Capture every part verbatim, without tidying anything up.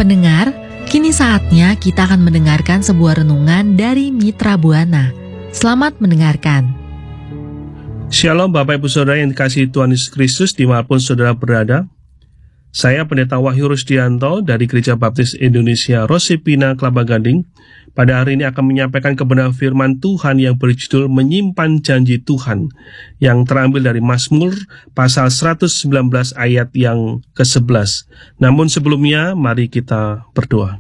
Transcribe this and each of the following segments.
Pendengar, kini saatnya kita akan mendengarkan sebuah renungan dari Mitra Buana. Selamat mendengarkan. Shalom Bapak Ibu Saudara yang dikasihi Tuhan Yesus Kristus dimanapun saudara berada. Saya Pendeta Wahyu Rusdianto dari Gereja Baptis Indonesia Rosipina Kelapa Gading. Pada hari ini akan menyampaikan kebenaran firman Tuhan yang berjudul Menyimpan Janji Tuhan, yang terambil dari Mazmur pasal seratus sembilan belas ayat yang kesebelas. Namun sebelumnya mari kita berdoa.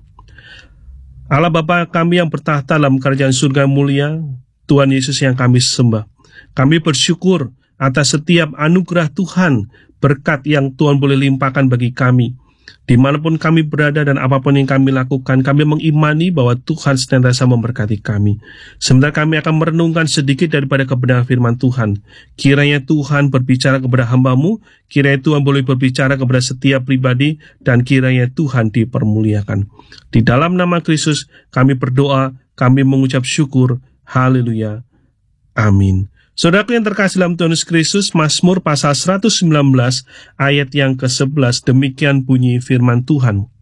Allah Bapa kami yang bertahta dalam kerajaan surga mulia, Tuhan Yesus yang kami sembah, kami bersyukur atas setiap anugerah Tuhan, berkat yang Tuhan boleh limpahkan bagi kami. Dimanapun kami berada dan apapun yang kami lakukan, kami mengimani bahwa Tuhan senantiasa memberkati kami. Sementara kami akan merenungkan sedikit daripada kebenaran firman Tuhan. Kiranya Tuhan berbicara kepada hamba-Mu, kiranya Tuhan boleh berbicara kepada setiap pribadi, dan kiranya Tuhan dipermuliakan. Di dalam nama Kristus kami berdoa, kami mengucap syukur. Haleluya. Amin. Saudaraku yang terkasih dalam Tuhan Yesus Kristus, Mazmur pasal seratus sembilan belas ayat yang kesebelas, demikian bunyi firman Tuhan.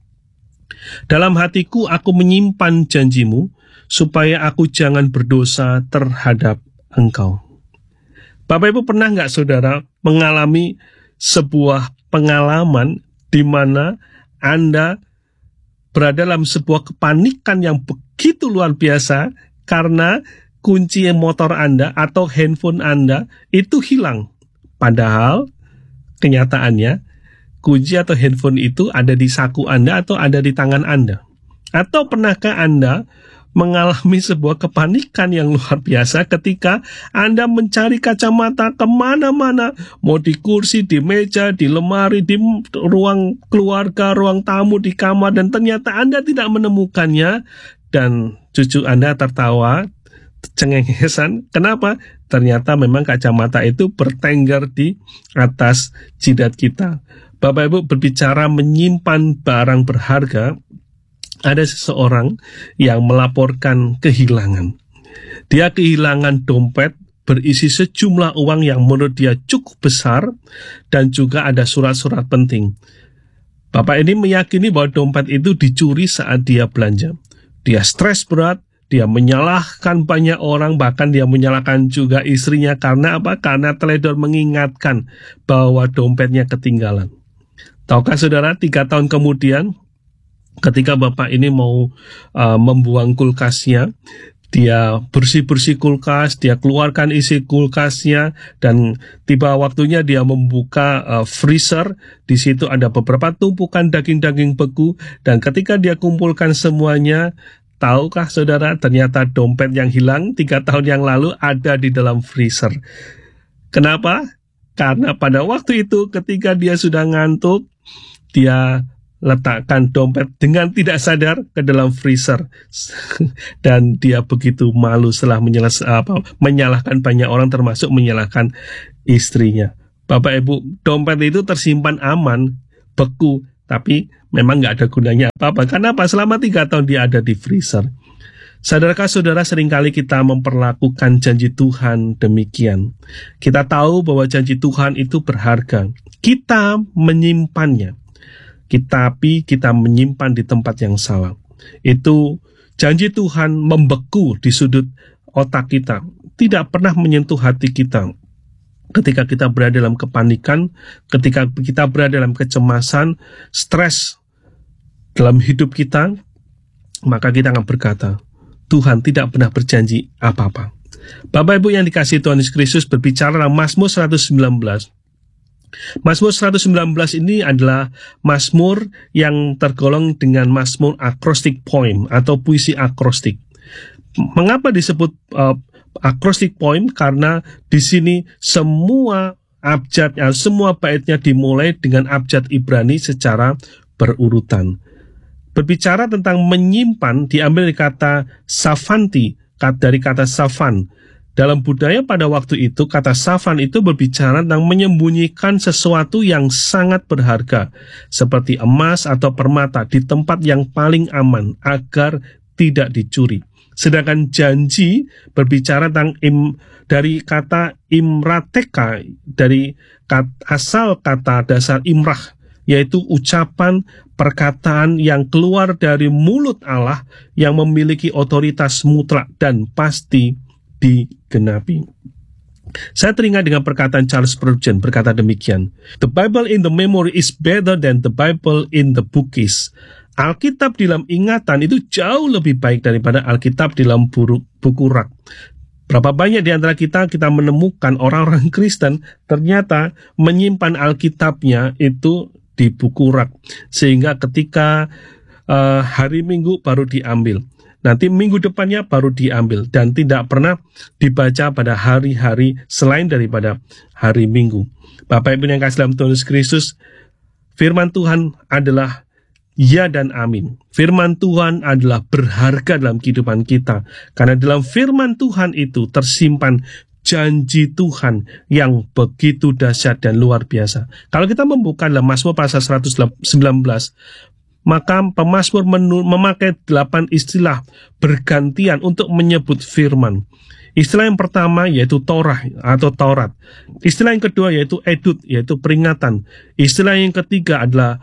Dalam hatiku aku menyimpan janji-Mu, supaya aku jangan berdosa terhadap Engkau. Bapak Ibu, pernah nggak saudara mengalami sebuah pengalaman di mana Anda berada dalam sebuah kepanikan yang begitu luar biasa karena kunci motor Anda atau handphone Anda itu hilang. Padahal kenyataannya kunci atau handphone itu ada di saku Anda atau ada di tangan Anda. Atau pernahkah Anda mengalami sebuah kepanikan yang luar biasa ketika Anda mencari kacamata kemana-mana, mau di kursi, di meja, di lemari, di ruang keluarga, ruang tamu, di kamar, dan ternyata Anda tidak menemukannya, dan cucu Anda tertawa cengengesan. Kenapa? Ternyata memang kacamata itu bertengger di atas jidat kita. Bapak Ibu, berbicara menyimpan barang berharga, ada seseorang yang melaporkan kehilangan. Dia kehilangan dompet berisi sejumlah uang yang menurut dia cukup besar, dan juga ada surat-surat penting. Bapak ini meyakini bahwa dompet itu dicuri saat dia belanja. Dia stres berat, dia menyalahkan banyak orang, bahkan dia menyalahkan juga istrinya. Karena apa? Karena teledor mengingatkan bahwa dompetnya ketinggalan. Tahukah saudara, tiga tahun kemudian, ketika bapak ini mau uh, membuang kulkasnya, dia bersih-bersih kulkas, dia keluarkan isi kulkasnya, dan tiba waktunya dia membuka uh, freezer. Di situ ada beberapa tumpukan daging-daging beku, dan ketika dia kumpulkan semuanya, tahukah saudara, ternyata dompet yang hilang tiga tahun yang lalu ada di dalam freezer. Kenapa? Karena pada waktu itu ketika dia sudah ngantuk, dia letakkan dompet dengan tidak sadar ke dalam freezer. Dan dia begitu malu setelah menyelas, apa, menyalahkan banyak orang, termasuk menyalahkan istrinya. Bapak Ibu, dompet itu tersimpan aman, beku, tapi memang nggak ada gunanya apa-apa. Kenapa? Selama tiga tahun dia ada di freezer. Sadarkah saudara, seringkali kita memperlakukan janji Tuhan demikian. Kita tahu bahwa janji Tuhan itu berharga. Kita menyimpannya. Tapi kita menyimpan di tempat yang salah. Itu janji Tuhan membeku di sudut otak kita. Tidak pernah menyentuh hati kita. Ketika kita berada dalam kepanikan, ketika kita berada dalam kecemasan, stres dalam hidup kita, maka kita akan berkata, Tuhan tidak pernah berjanji apa-apa. Bapak Ibu yang dikasihi Tuhan Yesus Kristus, berbicara dalam Mazmur seratus sembilan belas. Mazmur seratus sembilan belas ini adalah Mazmur yang tergolong dengan Mazmur acrostic poem atau puisi akrostik. Mengapa disebut uh, acrostic poem? Karena di sini semua abjadnya, semua baitnya dimulai dengan abjad Ibrani secara berurutan. Berbicara tentang menyimpan diambil dari kata safanti, dari kata safan. Dalam budaya pada waktu itu, kata safan itu berbicara tentang menyembunyikan sesuatu yang sangat berharga, seperti emas atau permata, di tempat yang paling aman agar tidak dicuri. Sedangkan janji berbicara tentang im, dari kata imrateka, dari kat, asal kata dasar imrah, yaitu ucapan perkataan yang keluar dari mulut Allah yang memiliki otoritas mutlak dan pasti digenapi. Saya teringat dengan perkataan Charles Spurgeon berkata demikian, "The Bible in the memory is better than the Bible in the bookies." Alkitab di dalam ingatan itu jauh lebih baik daripada Alkitab di dalam buku rak. Berapa banyak di antara kita kita menemukan orang-orang Kristen ternyata menyimpan Alkitabnya itu di buku rak, sehingga ketika uh, hari Minggu baru diambil, nanti minggu depannya baru diambil, dan tidak pernah dibaca pada hari-hari selain daripada hari Minggu. Bapak Ibu yang kasih dalam Tuhan Yesus Kristus, firman Tuhan adalah ya dan amin. Firman Tuhan adalah berharga dalam kehidupan kita, karena dalam firman Tuhan itu tersimpan janji Tuhan yang begitu dahsyat dan luar biasa. Kalau kita membuka dalam Mazmur pasal seratus sembilan belas, maka pemazmur memakai delapan istilah bergantian untuk menyebut firman. Istilah yang pertama yaitu Torah atau Taurat. Istilah yang kedua yaitu Edut, yaitu peringatan. Istilah yang ketiga adalah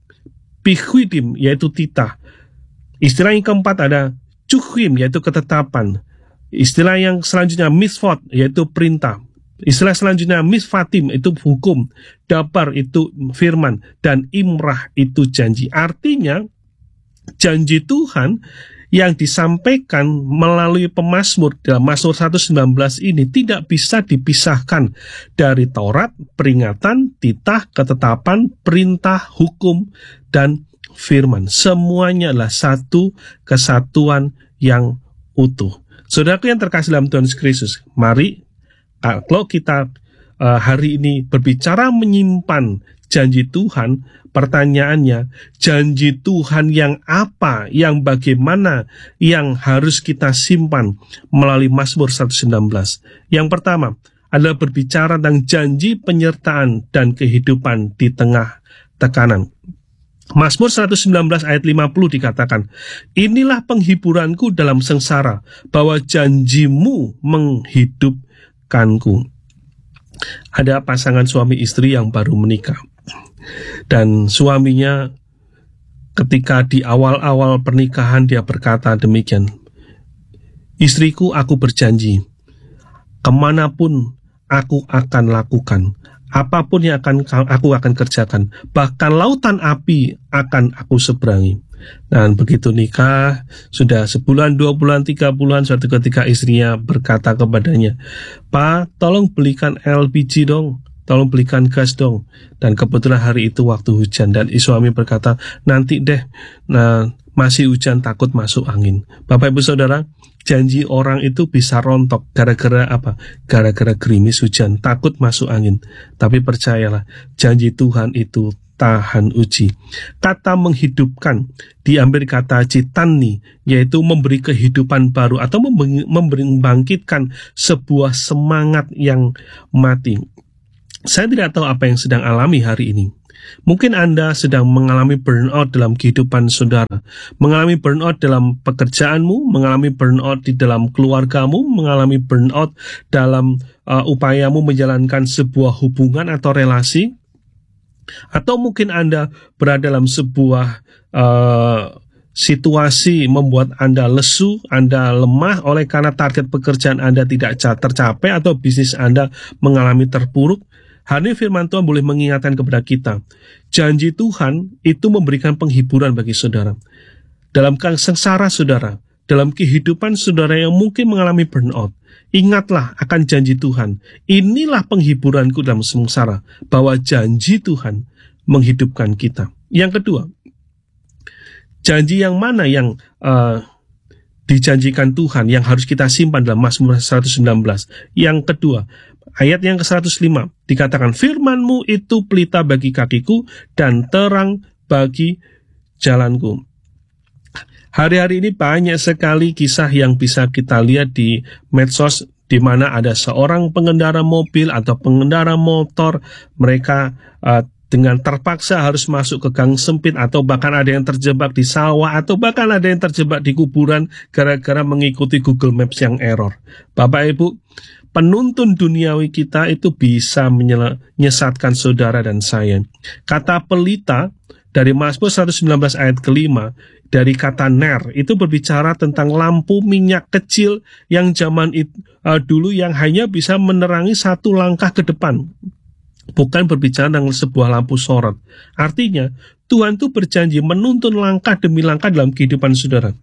Pichudim, yaitu titah. Istilah yang keempat ada Chuchim, yaitu ketetapan. Istilah yang selanjutnya Mitzvot, yaitu perintah. Istilah selanjutnya Misfatim, itu hukum. Dabar, itu firman. Dan Imrah, itu janji. Artinya, janji Tuhan yang disampaikan melalui pemazmur dalam Mazmur seratus sembilan belas ini tidak bisa dipisahkan dari Taurat, peringatan, titah, ketetapan, perintah, hukum, dan firman. Semuanya adalah satu kesatuan yang utuh. Saudaraku yang terkasih dalam Tuhan Yesus Kristus, mari kalau kita uh, hari ini berbicara menyimpan janji Tuhan, pertanyaannya, janji Tuhan yang apa, yang bagaimana, yang harus kita simpan melalui Mazmur seratus sembilan belas. Yang pertama adalah berbicara tentang janji penyertaan dan kehidupan di tengah tekanan. Mazmur seratus sembilan belas ayat lima puluh dikatakan, "Inilah penghiburanku dalam sengsara, bahwa janjimu menghidupkanku." Ada pasangan suami istri yang baru menikah, dan suaminya ketika di awal-awal pernikahan dia berkata demikian, "Istriku, aku berjanji, kemanapun aku akan lakukan, apapun yang akan aku akan kerjakan, bahkan lautan api akan aku seberangi." Dan begitu nikah, sudah sebulan, dua bulan, tiga bulan, suatu ketika istrinya berkata kepadanya, "Pak, tolong belikan L P G dong, tolong belikan gas dong." Dan kebetulan hari itu waktu hujan, dan suami berkata, "Nanti deh, nah masih hujan, takut masuk angin." Bapak Ibu Saudara, janji orang itu bisa rontok gara-gara apa? Gara-gara gerimis hujan, takut masuk angin. Tapi percayalah, janji Tuhan itu tahan uji. Kata menghidupkan diambil kata citani, yaitu memberi kehidupan baru atau membangkitkan sebuah semangat yang mati. Saya tidak tahu apa yang sedang alami hari ini. Mungkin Anda sedang mengalami burnout dalam kehidupan saudara, mengalami burnout dalam pekerjaanmu, mengalami burnout di dalam keluargamu, mengalami burnout dalam uh, upayamu menjalankan sebuah hubungan atau relasi, atau mungkin Anda berada dalam sebuah uh, situasi membuat Anda lesu, Anda lemah oleh karena target pekerjaan Anda tidak tercapai atau bisnis Anda mengalami terpuruk. Hari ini firman Tuhan boleh mengingatkan kepada kita, janji Tuhan itu memberikan penghiburan bagi saudara. Dalam sengsara saudara, dalam kehidupan saudara yang mungkin mengalami burnout, ingatlah akan janji Tuhan. Inilah penghiburanku dalam sengsara, bahwa janji Tuhan menghidupkan kita. Yang kedua, janji yang mana yang uh, dijanjikan Tuhan yang harus kita simpan dalam Mazmur seratus sembilan belas? Yang kedua, ayat yang ke seratus lima dikatakan, "Firman-Mu itu pelita bagi kakiku dan terang bagi jalanku." Hari-hari ini banyak sekali kisah yang bisa kita lihat di medsos, di mana ada seorang pengendara mobil atau pengendara motor, mereka uh, dengan terpaksa harus masuk ke gang sempit, atau bahkan ada yang terjebak di sawah, atau bahkan ada yang terjebak di kuburan gara-gara mengikuti Google Maps yang error. Bapak Ibu, penuntun duniawi kita itu bisa menyesatkan saudara dan saya. Kata pelita dari Mazmur seratus sembilan belas ayat kelima, dari kata ner, itu berbicara tentang lampu minyak kecil yang zaman itu, uh, dulu yang hanya bisa menerangi satu langkah ke depan. Bukan berbicara tentang sebuah lampu sorot. Artinya, Tuhan itu berjanji menuntun langkah demi langkah dalam kehidupan saudara.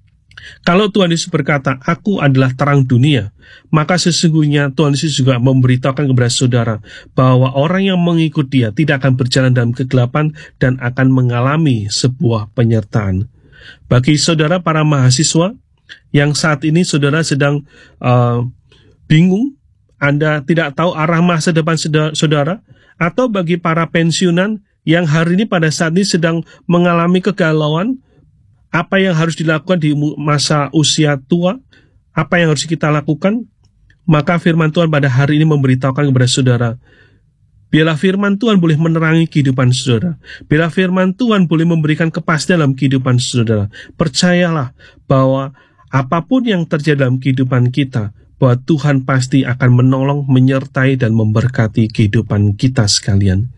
Kalau Tuhan Yesus berkata, aku adalah terang dunia, maka sesungguhnya Tuhan Yesus juga memberitahukan kepada saudara bahwa orang yang mengikut dia tidak akan berjalan dalam kegelapan dan akan mengalami sebuah penyertaan. Bagi saudara para mahasiswa yang saat ini saudara sedang uh, bingung, Anda tidak tahu arah masa depan saudara, atau bagi para pensiunan yang hari ini pada saat ini sedang mengalami kegalauan, apa yang harus dilakukan di masa usia tua, apa yang harus kita lakukan, maka firman Tuhan pada hari ini memberitahukan kepada saudara, biarlah firman Tuhan boleh menerangi kehidupan saudara, biarlah firman Tuhan boleh memberikan kepastian dalam kehidupan saudara. Percayalah bahwa apapun yang terjadi dalam kehidupan kita, bahwa Tuhan pasti akan menolong, menyertai, dan memberkati kehidupan kita sekalian.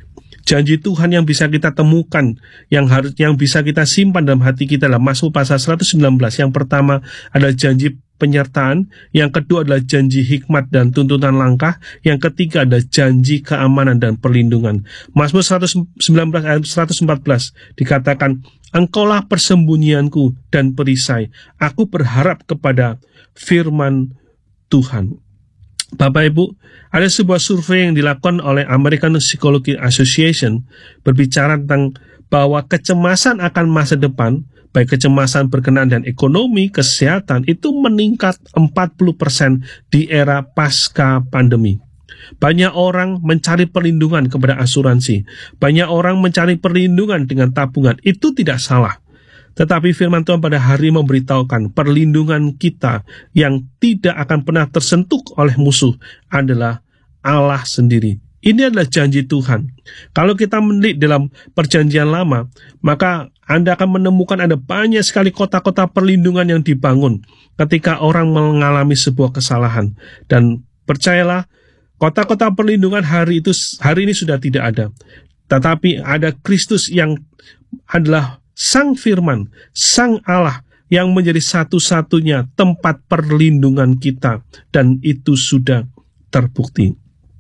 Janji Tuhan yang bisa kita temukan, yang harus yang bisa kita simpan dalam hati kita dalam Mazmur pasal seratus sembilan belas. Yang pertama adalah janji penyertaan, yang kedua adalah janji hikmat dan tuntunan langkah, yang ketiga adalah janji keamanan dan perlindungan. Mazmur seratus sembilan belas ayat seratus empat belas dikatakan, Engkaulah persembunyianku dan perisai, aku berharap kepada firman Tuhan. Bapak Ibu, ada sebuah survei yang dilakukan oleh American Psychology Association berbicara tentang bahwa kecemasan akan masa depan, baik kecemasan berkenaan dan ekonomi, kesehatan, itu meningkat empat puluh persen di era pasca pandemi. Banyak orang mencari perlindungan kepada asuransi, banyak orang mencari perlindungan dengan tabungan, itu tidak salah. Tetapi firman Tuhan pada hari memberitahukan perlindungan kita yang tidak akan pernah tersentuh oleh musuh adalah Allah sendiri. Ini adalah janji Tuhan. Kalau kita melihat dalam perjanjian lama, maka Anda akan menemukan ada banyak sekali kota-kota perlindungan yang dibangun ketika orang mengalami sebuah kesalahan. Dan percayalah, kota-kota perlindungan hari itu hari ini sudah tidak ada. Tetapi ada Kristus yang adalah Sang Firman, Sang Allah yang menjadi satu-satunya tempat perlindungan kita, dan itu sudah terbukti.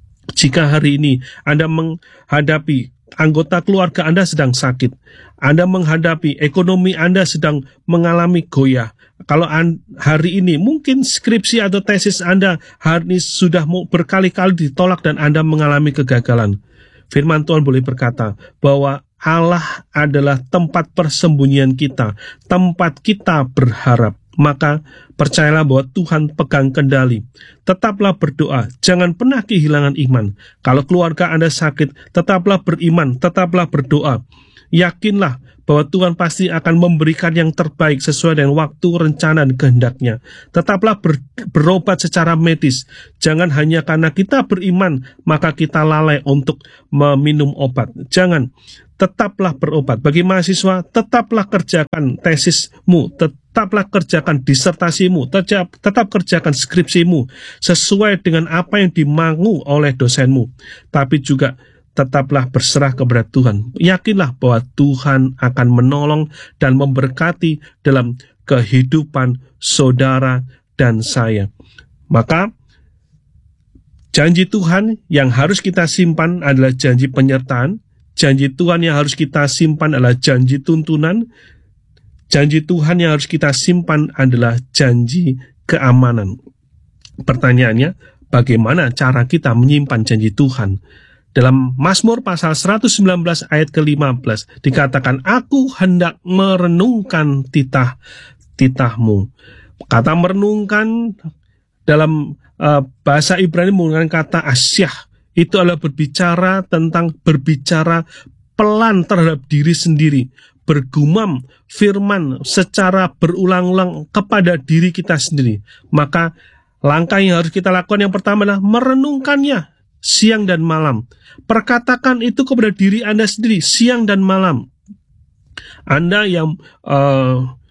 Jika hari ini Anda menghadapi anggota keluarga Anda sedang sakit, Anda menghadapi ekonomi Anda sedang mengalami goyah, kalau hari ini mungkin skripsi atau tesis Anda hari ini sudah berkali-kali ditolak dan Anda mengalami kegagalan, firman Tuhan boleh berkata bahwa Allah adalah tempat persembunyian kita, tempat kita berharap. Maka percayalah bahwa Tuhan pegang kendali. Tetaplah berdoa, jangan pernah kehilangan iman. Kalau keluarga Anda sakit, tetaplah beriman, tetaplah berdoa. Yakinlah bahwa Tuhan pasti akan memberikan yang terbaik sesuai dengan waktu, rencana, dan kehendaknya. Tetaplah ber, berobat secara medis. Jangan hanya karena kita beriman, maka kita lalai untuk meminum obat. Jangan. Tetaplah berobat. Bagi mahasiswa, tetaplah kerjakan tesismu, tetaplah kerjakan disertasimu, tetap, tetap kerjakan skripsimu, sesuai dengan apa yang dimangu oleh dosenmu. Tapi juga tetaplah berserah kepada Tuhan. Yakinlah bahwa Tuhan akan menolong dan memberkati dalam kehidupan saudara dan saya. Maka, janji Tuhan yang harus kita simpan adalah janji penyertaan. Janji Tuhan yang harus kita simpan adalah janji tuntunan. Janji Tuhan yang harus kita simpan adalah janji keamanan. Pertanyaannya, bagaimana cara kita menyimpan janji Tuhan? Dalam Mazmur pasal seratus sembilan belas ayat ke lima belas dikatakan, aku hendak merenungkan titah-titahmu. Kata merenungkan dalam uh, bahasa Ibrani menggunakan kata asyah. Itu adalah berbicara tentang berbicara pelan terhadap diri sendiri, bergumam firman secara berulang-ulang kepada diri kita sendiri. Maka langkah yang harus kita lakukan yang pertama adalah merenungkannya siang dan malam. Perkatakan itu kepada diri Anda sendiri siang dan malam. Anda yang uh,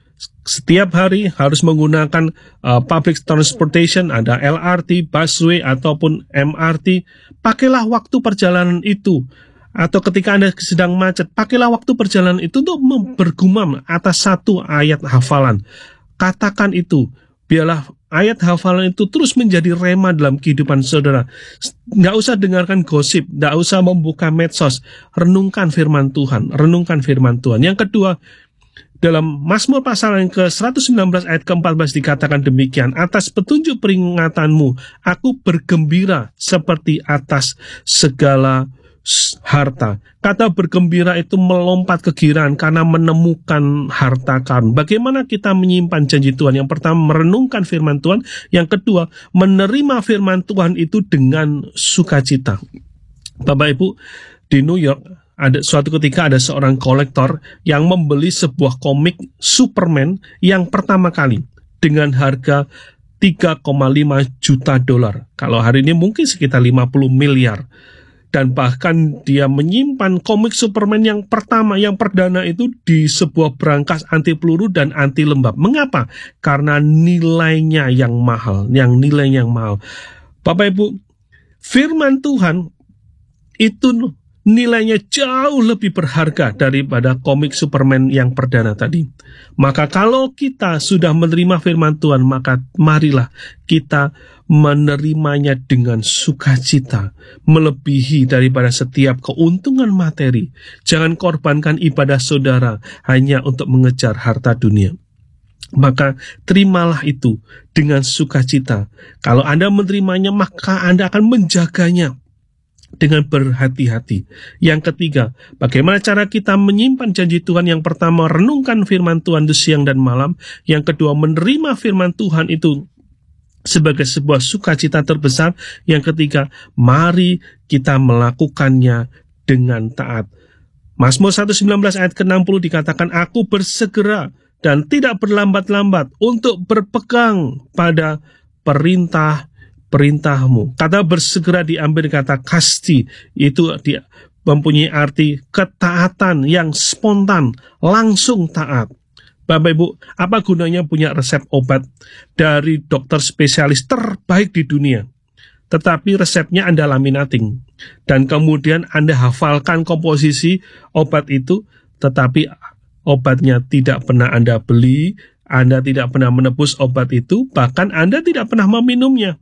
setiap hari harus menggunakan uh, public transportation, ada L R T, busway, ataupun M R T, pakailah waktu perjalanan itu. Atau ketika Anda sedang macet, pakailah waktu perjalanan itu untuk bergumam atas satu ayat hafalan. Katakan itu, biarlah ayat hafalan itu terus menjadi rema dalam kehidupan saudara. Nggak usah dengarkan gosip, nggak usah membuka medsos. Renungkan firman Tuhan, renungkan firman Tuhan. Yang kedua, dalam Mazmur pasal yang ke seratus sembilan belas ayat ke empat belas dikatakan demikian, atas petunjuk peringatanmu, aku bergembira seperti atas segala harta. Kata bergembira itu melompat kegirangan karena menemukan harta karun. Bagaimana kita menyimpan janji Tuhan? Yang pertama, merenungkan firman Tuhan. Yang kedua, menerima firman Tuhan itu dengan sukacita. Bapak Ibu, di New York, ada suatu ketika ada seorang kolektor yang membeli sebuah komik Superman yang pertama kali dengan harga tiga koma lima juta dolar. Kalau hari ini mungkin sekitar lima puluh miliar. Dan bahkan dia menyimpan komik Superman yang pertama, yang perdana itu di sebuah brankas anti peluru dan anti lembab. Mengapa? Karena nilainya yang mahal, yang nilai yang mahal. Bapak Ibu, firman Tuhan itu nilainya jauh lebih berharga daripada komik Superman yang perdana tadi. Maka kalau kita sudah menerima firman Tuhan, maka marilah kita menerimanya dengan sukacita, melebihi daripada setiap keuntungan materi. Jangan korbankan ibadah saudara hanya untuk mengejar harta dunia. Maka terimalah itu dengan sukacita. Kalau Anda menerimanya, maka Anda akan menjaganya dengan berhati-hati. Yang ketiga, bagaimana cara kita menyimpan janji Tuhan? Yang pertama, renungkan firman Tuhan di siang dan malam. Yang kedua, menerima firman Tuhan itu sebagai sebuah sukacita terbesar. Yang ketiga, mari kita melakukannya dengan taat. Mazmur seratus sembilan belas ayat ke enam puluh dikatakan, aku bersegera dan tidak berlambat-lambat untuk berpegang pada perintah perintahmu. Kata bersegera diambil kata kasti, itu dia mempunyai arti ketaatan yang spontan, langsung taat. Bapak Ibu, apa gunanya punya resep obat dari dokter spesialis terbaik di dunia, tetapi resepnya Anda laminating, dan kemudian Anda hafalkan komposisi obat itu, tetapi obatnya tidak pernah Anda beli, Anda tidak pernah menebus obat itu, bahkan Anda tidak pernah meminumnya.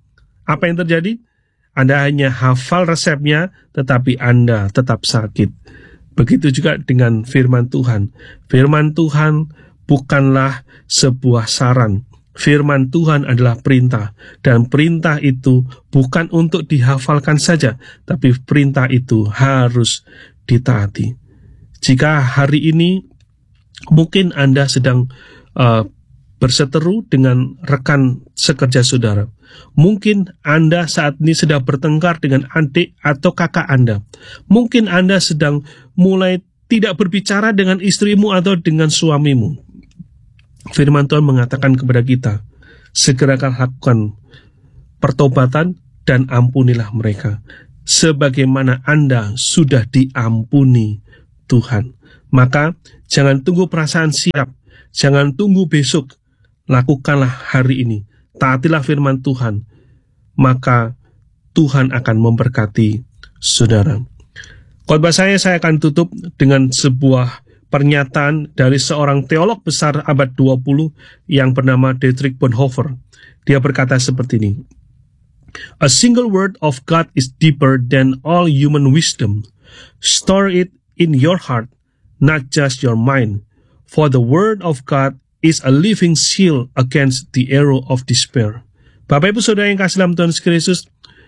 Apa yang terjadi? Anda hanya hafal resepnya, tetapi Anda tetap sakit. Begitu juga dengan firman Tuhan. Firman Tuhan bukanlah sebuah saran. Firman Tuhan adalah perintah. Dan perintah itu bukan untuk dihafalkan saja, tapi perintah itu harus ditaati. Jika hari ini mungkin Anda sedang uh, berseteru dengan rekan sekerja saudara. Mungkin Anda saat ini sedang bertengkar dengan adik atau kakak Anda. Mungkin Anda sedang mulai tidak berbicara dengan istrimu atau dengan suamimu. Firman Tuhan mengatakan kepada kita, segerakan lakukan pertobatan dan ampunilah mereka, sebagaimana Anda sudah diampuni Tuhan. Maka jangan tunggu perasaan siap, jangan tunggu besok, lakukanlah hari ini. Taatilah firman Tuhan, maka Tuhan akan memberkati saudara. Khotbah saya, saya akan tutup dengan sebuah pernyataan dari seorang teolog besar abad dua puluh yang bernama Dietrich Bonhoeffer. Dia berkata seperti ini, a single word of God is deeper than all human wisdom. Store it in your heart, not just your mind, for the word of God is a living shield against the arrow of despair. Bapak Ibu Saudara yang kasih dalam Tuhan Yesus Kristus,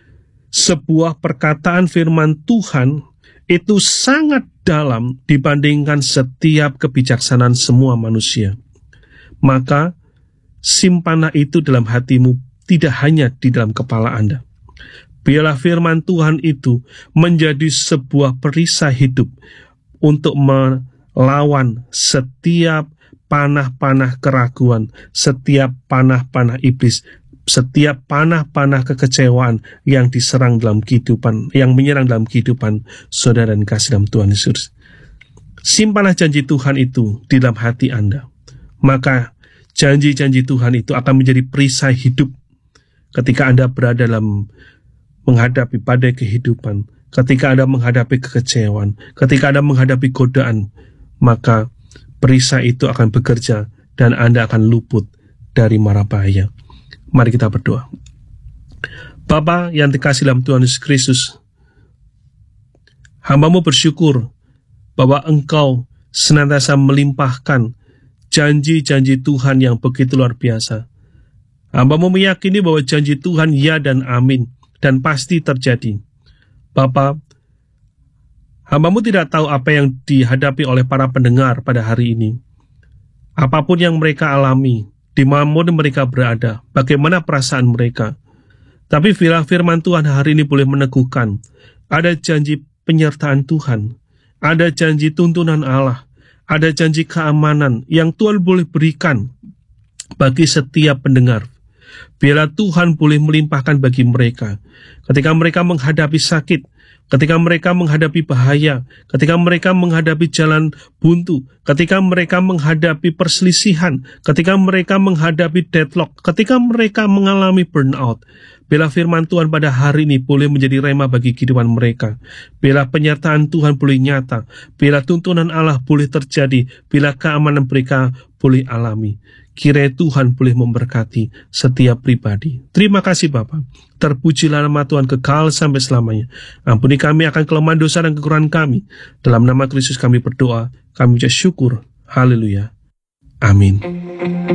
sebuah perkataan firman Tuhan itu sangat dalam dibandingkan setiap kebijaksanaan semua manusia. Maka simpanlah itu dalam hatimu, tidak hanya di dalam kepala Anda. Biarlah firman Tuhan itu menjadi sebuah perisai hidup untuk melawan setiap panah-panah keraguan, setiap panah-panah iblis, setiap panah-panah kekecewaan yang diserang dalam kehidupan, yang menyerang dalam kehidupan saudara dan kasih dalam Tuhan Yesus. Simpanlah janji Tuhan itu di dalam hati Anda. maka janji-janji Tuhan itu akan menjadi perisai hidup ketika Anda berada dalam menghadapi badai kehidupan, ketika Anda menghadapi kekecewaan, ketika Anda menghadapi godaan, maka perisai itu akan bekerja dan Anda akan luput dari mara bahaya. Mari kita berdoa. Bapa yang terkasih dalam Tuhan Yesus Kristus, hamba-Mu bersyukur bahwa Engkau senantiasa melimpahkan janji-janji Tuhan yang begitu luar biasa. Hamba-Mu meyakini bahwa janji Tuhan ya dan amin, dan pasti terjadi. Bapa, hamba-Mu tidak tahu apa yang dihadapi oleh para pendengar pada hari ini. Apapun yang mereka alami, di mana mereka berada, bagaimana perasaan mereka. Tapi bila firman Tuhan hari ini boleh meneguhkan, ada janji penyertaan Tuhan, ada janji tuntunan Allah, ada janji keamanan yang Tuhan boleh berikan bagi setiap pendengar. Bila Tuhan boleh melimpahkan bagi mereka, ketika mereka menghadapi sakit, ketika mereka menghadapi bahaya, ketika mereka menghadapi jalan buntu, ketika mereka menghadapi perselisihan, ketika mereka menghadapi deadlock, ketika mereka mengalami burnout, bila firman Tuhan pada hari ini boleh menjadi rema bagi kehidupan mereka, bila penyertaan Tuhan boleh nyata, bila tuntunan Allah boleh terjadi, bila keamanan mereka boleh alami, kiranya Tuhan boleh memberkati setiap pribadi. Terima kasih Bapa. Terpujilah nama Tuhan kekal sampai selamanya. Ampuni kami akan kelemahan dosa dan kekurangan kami. Dalam nama Kristus kami berdoa, kami ucap syukur. Haleluya. Amin.